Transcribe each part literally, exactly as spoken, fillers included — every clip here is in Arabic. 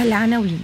العناوين.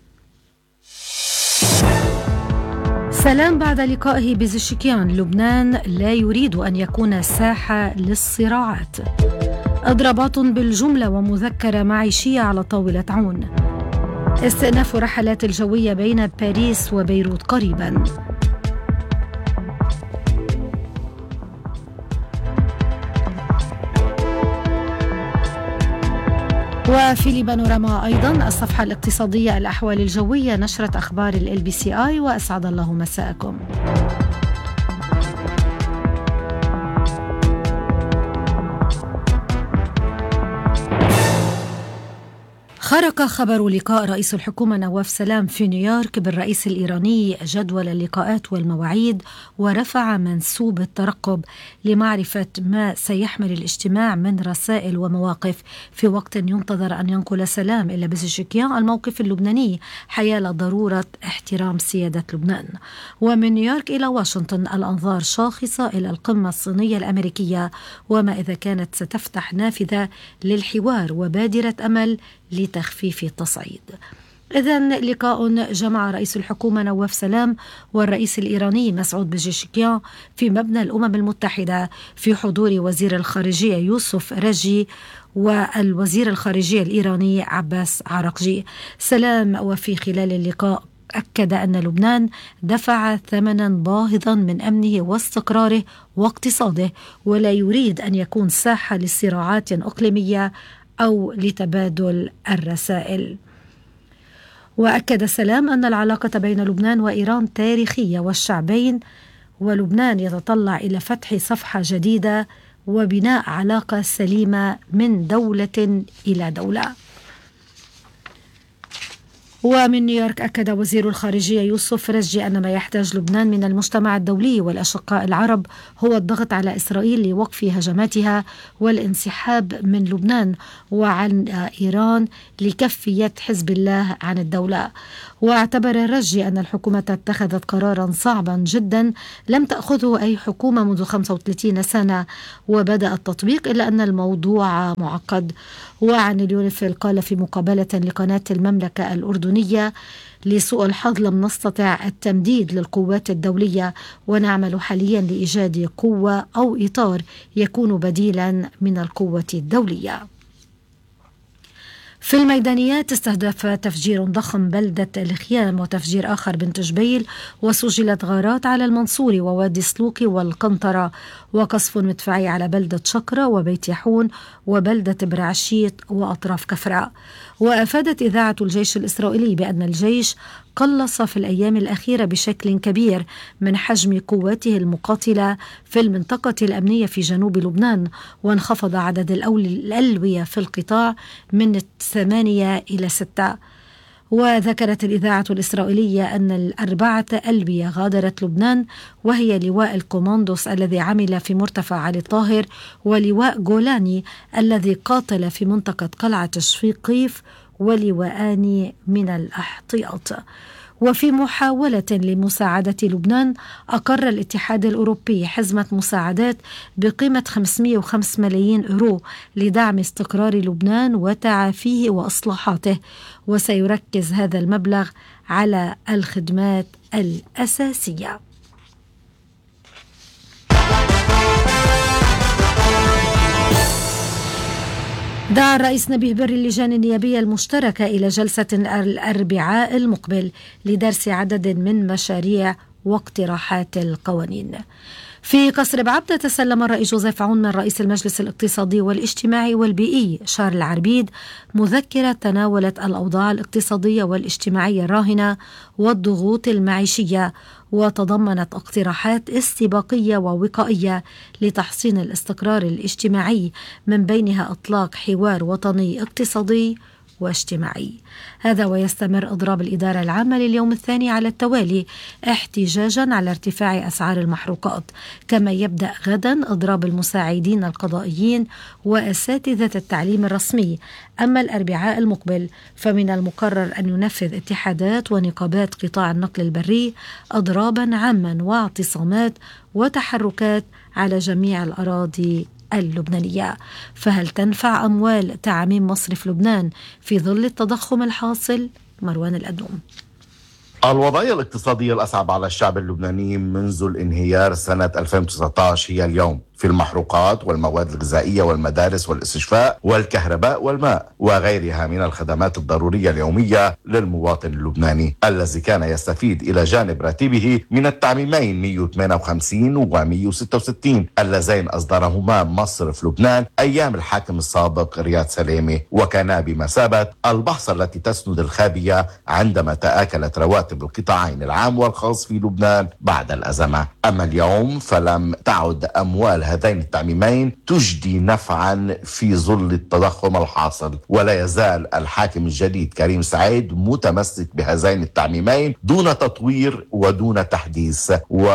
سلام بعد لقائه بزشكيان، لبنان لا يريد أن يكون ساحة للصراعات. إضرابات بالجملة ومذكرة معيشية على طاولة عون. استئناف رحلات الجوية بين باريس وبيروت قريبا. وفي لبانوراما أيضا الصفحة الاقتصادية، الأحوال الجوية، نشرة أخبار ال بي سي آي، وأسعد الله مساءكم. خرق خبر لقاء رئيس الحكومة نواف سلام في نيويورك بالرئيس الإيراني جدول اللقاءات والمواعيد، ورفع منسوب الترقب لمعرفة ما سيحمل الاجتماع من رسائل ومواقف، في وقت ينتظر أن ينقل سلام إلى بزشكيان الموقف اللبناني حيال ضرورة احترام سيادة لبنان. ومن نيويورك إلى واشنطن الأنظار شاخصة إلى القمة الصينية الأمريكية، وما إذا كانت ستفتح نافذة للحوار وبادرة أمل لتخفيف التصعيد. إذن لقاء جمع رئيس الحكومة نواف سلام والرئيس الإيراني مسعود بزشكيان في مبنى الأمم المتحدة في حضور وزير الخارجية يوسف رجي والوزير الخارجية الإيراني عباس عراقجي. سلام وفي خلال اللقاء أكد أن لبنان دفع ثمنا باهظا من أمنه واستقراره واقتصاده، ولا يريد أن يكون ساحة لصراعات إقليمية أو لتبادل الرسائل. وأكد سلام أن العلاقة بين لبنان وإيران تاريخية، والشعبين ولبنان يتطلع إلى فتح صفحة جديدة وبناء علاقة سليمة من دولة إلى دولة. ومن نيويورك أكد وزير الخارجية يوسف رجي أن ما يحتاج لبنان من المجتمع الدولي والأشقاء العرب هو الضغط على إسرائيل لوقف هجماتها والانسحاب من لبنان، وعن إيران لكف يد حزب الله عن الدولة. واعتبر رجي أن الحكومة اتخذت قرارا صعبا جدا لم تأخذه أي حكومة منذ خمسة وثلاثين سنة، وبدأ التطبيق، إلا أن الموضوع معقد. وعن اليونيفيل قال في مقابلة لقناة المملكة الأردنية: لسوء الحظ لم نستطع التمديد للقوات الدولية، ونعمل حاليا لإيجاد قوة أو إطار يكون بديلا من القوة الدولية. في الميدانيات استهدف تفجير ضخم بلدة الخيام وتفجير آخر بنت جبيل، وسجلت غارات على المنصوري ووادي سلوكي والقنطرة، وقصف مدفعي على بلدة شقرة وبيت يحون وبلدة برعشيت وأطراف كفراء. وأفادت إذاعة الجيش الإسرائيلي بأن الجيش قلص في الأيام الأخيرة بشكل كبير من حجم قواته المقاتلة في المنطقة الأمنية في جنوب لبنان، وانخفض عدد الألوية في القطاع من ثمانية إلى ستة. وذكرت الإذاعة الإسرائيلية أن الأربعة ألوية غادرت لبنان، وهي لواء الكوماندوس الذي عمل في مرتفع علي الطاهر، ولواء جولاني الذي قاتل في منطقة قلعة شفيقيف، ولواءان من الاحتياط. وفي محاولة لمساعدة لبنان أقر الاتحاد الأوروبي حزمة مساعدات بقيمة خمسمئة وخمسة ملايين يورو لدعم استقرار لبنان وتعافيه وإصلاحاته، وسيركز هذا المبلغ على الخدمات الأساسية. دعا الرئيس نبيه بري اللجان النيابية المشتركة إلى جلسة الأربعاء المقبل لدرس عدد من مشاريع واقتراحات القوانين. في قصر بعبدة تسلم الرئيس جوزيف عون من رئيس المجلس الاقتصادي والاجتماعي والبيئي شارل العربيد مذكرة تناولت الأوضاع الاقتصادية والاجتماعية الراهنة والضغوط المعيشية، وتضمنت اقتراحات استباقية ووقائية لتحسين الاستقرار الاجتماعي، من بينها إطلاق حوار وطني اقتصادي واجتماعي. هذا ويستمر إضراب الإدارة العامة لليوم الثاني على التوالي احتجاجا على ارتفاع أسعار المحروقات، كما يبدأ غدا إضراب المساعدين القضائيين وأساتذة التعليم الرسمي. أما الأربعاء المقبل فمن المقرر أن ينفذ اتحادات ونقابات قطاع النقل البري إضرابا عاما واعتصامات وتحركات على جميع الأراضي اللبنانية. فهل تنفع أموال تعميم مصرف لبنان في ظل التضخم الحاصل؟ مروان الأدوم. الوضعية الاقتصادية الأصعب على الشعب اللبناني منذ الانهيار سنة ألفين وتسعة عشر هي اليوم في المحروقات والمواد الغذائية والمدارس والاستشفاء والكهرباء والماء وغيرها من الخدمات الضرورية اليومية للمواطن اللبناني الذي كان يستفيد إلى جانب راتبه من التعميمين مئة وثمانية وخمسين و مئة وستة وستين اللذين أصدرهما مصرف لبنان أيام الحاكم السابق رياض سلامة، وكانا بمثابة البحصة التي تسند الخابية عندما تآكلت رواتب القطاعين العام والخاص في لبنان بعد الأزمة. أما اليوم فلم تعد أموال هذين التعميمين تجدي نفعا في ظل التضخم الحاصل، ولا يزال الحاكم الجديد كريم سعيد متمسك بهذين التعميمين دون تطوير ودون تحديث،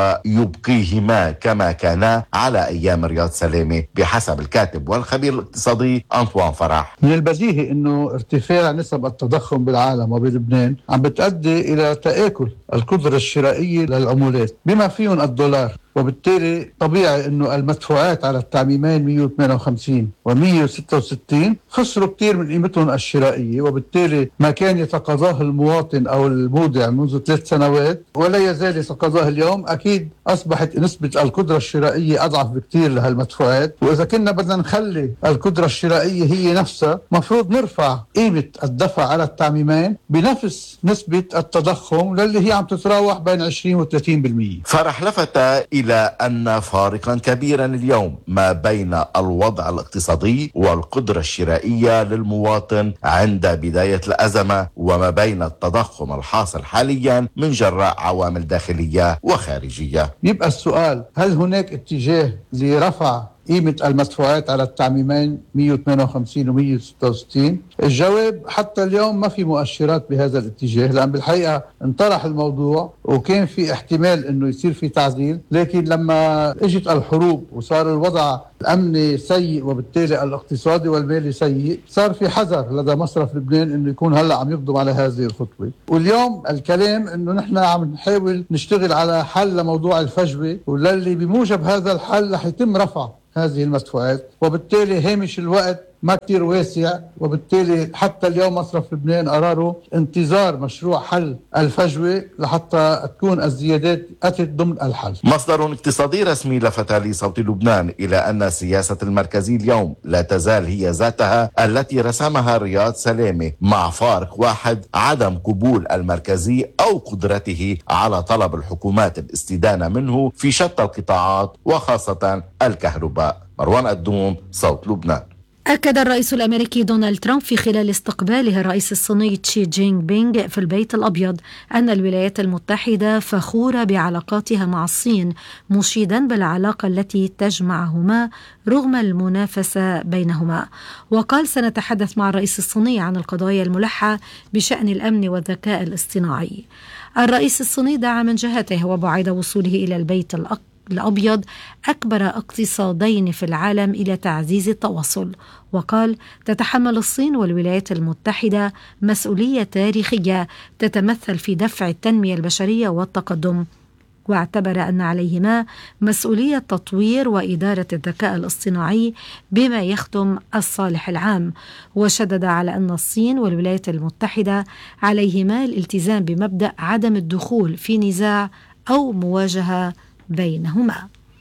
ويبقيهما كما كانا على أيام رياض سلامة بحسب الكاتب والخبير الاقتصادي أنطوان فرح. من البديهي أنه ارتفاع نسب التضخم بالعالم وبلبنان عم بتؤدي إلى تآكل القدرة الشرائية للعملات بما فيهم الدولار، وبالتالي طبيعي أنه المدفوعات على التعميمين مئة وثمانية وخمسين و مئة وستة وستين خسروا كتير من قيمتهم الشرائية، وبالتالي ما كان يتقاضاه المواطن أو المودع منذ ثلاث سنوات ولا يزال يتقاضاه اليوم، أكيد أصبحت نسبة القدرة الشرائية أضعف بكتير لهالمدفوعات. وإذا كنا بدنا نخلي القدرة الشرائية هي نفسها، مفروض نرفع قيمة الدفع على التعميمين بنفس نسبة التضخم للي هي عم تتراوح بين عشرين و ثلاثين بالمئة. فرح لفت إلى أن فارقا كبيرا اليوم ما بين الوضع الاقتصادي والقدرة الشرائية للمواطن عند بداية الأزمة وما بين التضخم الحاصل حاليا من جراء عوامل داخلية وخارجية. يبقى السؤال، هل هناك اتجاه لرفع قيمة المدفوعات على التعميمين مئة وثمانية وخمسين و مئة وستة وستين؟ الجواب حتى اليوم ما في مؤشرات بهذا الاتجاه، لأن بالحقيقة انطرح الموضوع وكان في احتمال انه يصير في تعديل، لكن لما اجت الحروب وصار الوضع الأمني سيء وبالتالي الاقتصادي والمالي سيء، صار في حذر لدى مصرف لبنان انه يكون هلا عم يقدم على هذه الخطوة. واليوم الكلام انه نحن عم نحاول نشتغل على حل لموضوع الفجوة، وللي بموجب هذا الحل رح يتم رفع هذه المدفوعات، وبالتالي هامش الوقت ما كتير واسع، وبالتالي حتى اليوم مصرف لبنان قرروا انتظار مشروع حل الفجوة لحتى تكون الزيادات أتت ضمن الحل. مصدر اقتصادي رسمي لفت لصوت لبنان إلى أن سياسة المركزي اليوم لا تزال هي ذاتها التي رسمها رياض سلامة، مع فارق واحد: عدم قبول المركزي أو قدرته على طلب الحكومات الاستدانة منه في شتى القطاعات وخاصة الكهرباء. مروان الدوم، صوت لبنان. أكد الرئيس الأمريكي دونالد ترامب في خلال استقباله الرئيس الصيني شي جينغ بينغ في البيت الأبيض أن الولايات المتحدة فخورة بعلاقاتها مع الصين، مشيدا بالعلاقة التي تجمعهما رغم المنافسة بينهما. وقال: سنتحدث مع الرئيس الصيني عن القضايا الملحة بشأن الأمن والذكاء الاصطناعي. الرئيس الصيني دعا من جهته وبعد وصوله إلى البيت الأقصى الأبيض أكبر اقتصادين في العالم إلى تعزيز التواصل، وقال: تتحمل الصين والولايات المتحدة مسؤولية تاريخية تتمثل في دفع التنمية البشرية والتقدم، واعتبر أن عليهما مسؤولية تطوير وإدارة الذكاء الاصطناعي بما يخدم الصالح العام، وشدد على أن الصين والولايات المتحدة عليهما الالتزام بمبدأ عدم الدخول في نزاع أو مواجهة بينهما.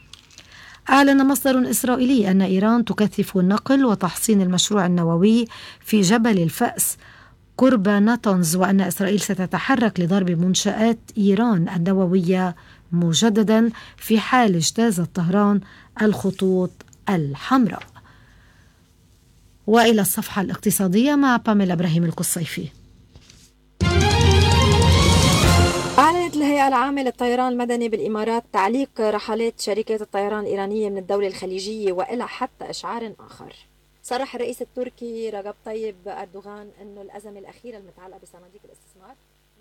أعلن مصدر إسرائيلي أن إيران تكثف النقل وتحصين المشروع النووي في جبل الفأس قرب ناتنز، وأن إسرائيل ستتحرك لضرب منشآت إيران النووية مجددا في حال اجتازت طهران الخطوط الحمراء. وإلى الصفحة الاقتصادية مع باميلا إبراهيم القصيفي. أعلنت الهيئة العامة للطيران المدني بالإمارات تعليق رحلات شركات الطيران الإيرانية من الدولة الخليجية وإلى حتى إشعار آخر. صرح الرئيس التركي رجب طيب أردوغان أنه الأزمة الأخيرة المتعلقة بصناديق الاستثمار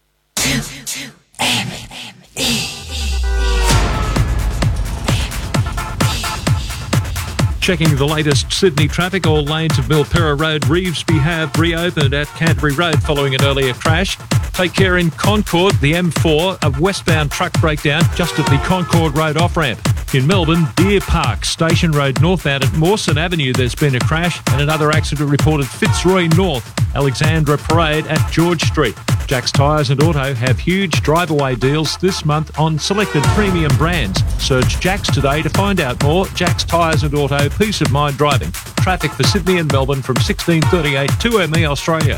Checking the latest Sydney traffic, all lanes of Milpera Road, Revesby have reopened at Canterbury Road following an earlier crash. Take care in Concord, the M four, a westbound truck breakdown just at the Concord Road off-ramp. In Melbourne, Deer Park, Station Road northbound at Mawson Avenue, there's been a crash, and another accident reported Fitzroy North, Alexandra Parade at George Street. Jack's Tyres and Auto have huge drive-away deals this month on selected premium brands. Search Jack's today to find out more. Jack's Tyres and Auto, peace of mind driving. Traffic for Sydney and Melbourne from sixteen thirty-eight to M E Australia.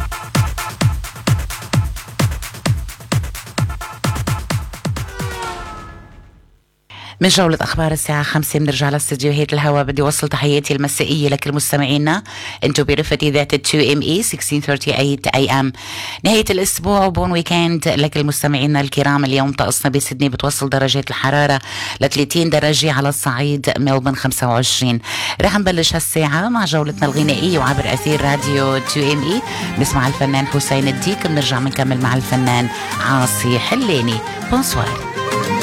من جولة أخبار الساعة خمسة بنرجع لاستديوهات الهوا. بدي وصل تحياتي المسائية لكل مستمعينا انتو برفقة ذات تو ام اي ستة عشر ثلاثة وثلاثين اي ام. نهاية الأسبوع وبون ويكند لكل مستمعينا الكرام. اليوم طقسنا بسيدني بتوصل درجات الحرارة ل ثلاثين درجة، على الصعيد ملبون خمسة وعشرين. رح نبلش هالساعة مع جولتنا الغنائية وعبر أثير راديو تو ام اي نسمع الفنان حسين الديك، بنرجع بنكمل مع الفنان عاصي حلاني. بونسوار.